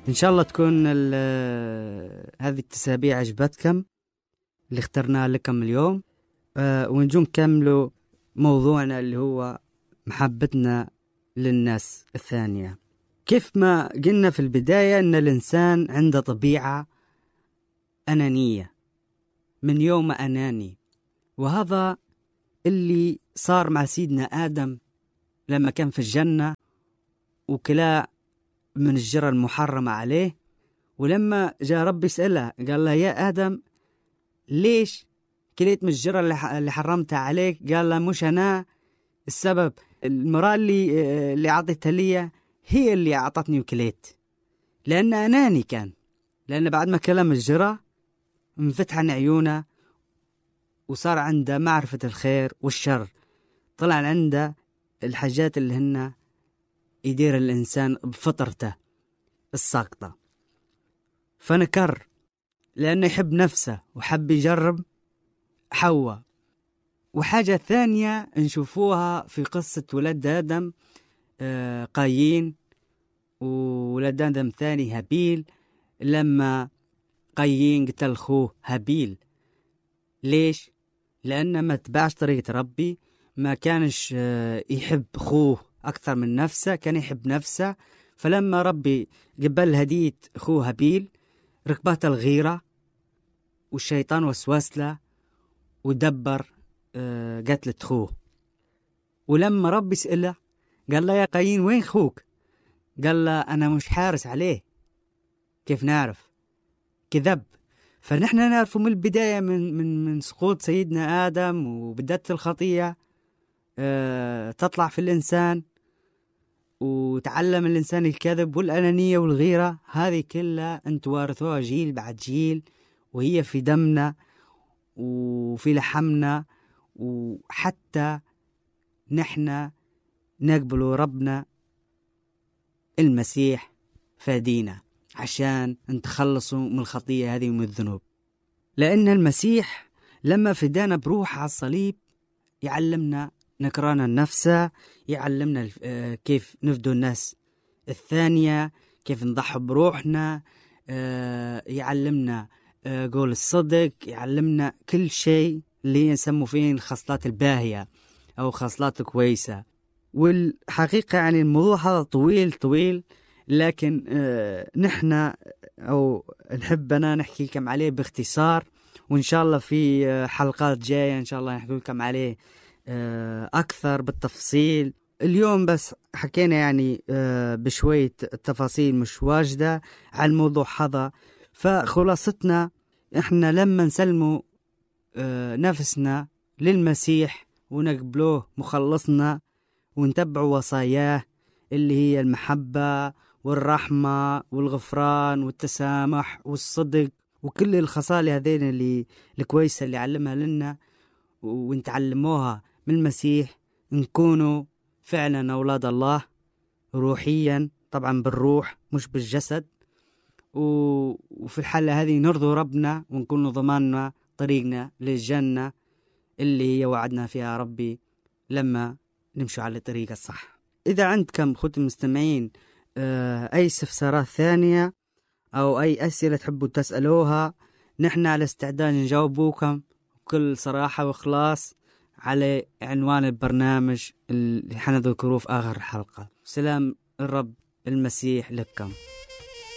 إن شاء الله تكون هذه التسابيع عجبتكم اللي اخترناها لكم اليوم. ونجوم نكملوا موضوعنا اللي هو محبتنا للناس الثانية. كيف ما قلنا في البداية أن الإنسان عنده طبيعة أنانية من يوم أناني، وهذا اللي صار مع سيدنا آدم لما كان في الجنة وكلا من الشجرة المحرمة عليه. ولما جاء رب يسأله قال له يا آدم ليش كليت من الشجرة اللي حرمتها عليك؟ قال له مش أنا السبب، المرأة اللي عطتها لي هي اللي أعطتني وكليت، لأن أناني كان. لأن بعد ما كلم الشجرة انفتح عن عيونه وصار عنده معرفة الخير والشر، طلع عنده الحاجات اللي هن يدير الإنسان بفطرته الساقطة، فنكر لأنه يحب نفسه وحب يجرب حواء. وحاجة ثانية نشوفوها في قصة ولد آدم قايين وولد آدم ثاني هابيل. لما قايين قتل أخوه هابيل، ليش؟ لأنه ما تبعش طريقة ربي، ما كانش يحب أخوه أكثر من نفسه، كان يحب نفسه. فلما ربي قبل هدية أخوه هابيل ركبت الغيرة والشيطان وسوس له ودبر قتلة أخوه. ولما ربي سأله قال له يا قايين وين أخوك؟ قال له أنا مش حارس عليه. كيف نعرف؟ كذب. فنحن نعرف من البداية من سقوط سيدنا آدم وبداية الخطية تطلع في الإنسان، وتعلم الإنسان الكذب والأنانية والغيرة. هذه كلها أنت وارثوها جيل بعد جيل، وهي في دمنا وفي لحمنا، وحتى نحن نقبل ربنا المسيح فادينا عشان نتخلصوا من الخطية هذه ومن الذنوب. لأن المسيح لما فدانا بروح على الصليب يعلمنا نكران النفس، يعلمنا كيف نفدو الناس الثانية، كيف نضحي بروحنا، يعلمنا قول الصدق، يعلمنا كل شيء اللي نسمو فيه الخصلات الباهية أو خصلات كويسة. والحقيقة يعني الموضوع هذا طويل، لكن نحن أو نحب أنا نحكي لكم عليه باختصار، وإن شاء الله في حلقات جاية إن شاء الله نحكي لكم عليه أكثر بالتفصيل. اليوم بس حكينا يعني بشوية تفاصيل مش واجدة عن الموضوع هذا. فخلاصتنا إحنا لما نسلموا نفسنا للمسيح ونقبلوه مخلصنا ونتبعوا وصاياه اللي هي المحبة والرحمة والغفران والتسامح والصدق وكل الخصال هذين اللي الكويسة اللي علمها لنا ونتعلموها من المسيح، نكونوا فعلا أولاد الله روحيا، طبعا بالروح مش بالجسد. وفي الحالة هذه نرضي ربنا ونكون ضماننا طريقنا للجنة اللي هي وعدنا فيها ربي لما نمشي على الطريق الصح. إذا عندكم أخوتي المستمعين أي استفسارات ثانية أو أي أسئلة تحبوا تسألوها، نحن على استعداد نجاوبوكم بكل صراحة وإخلاص على عنوان البرنامج اللي حنذكروه في آخر الحلقة. سلام الرب المسيح لكم.